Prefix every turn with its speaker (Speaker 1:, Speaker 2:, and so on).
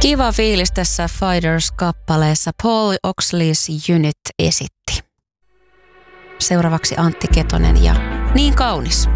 Speaker 1: Kiva fiilis tässä Fighters-kappaleessa. Paul Oxley's Unit esitti. Seuraavaksi Antti Ketonen ja Niin kaunis.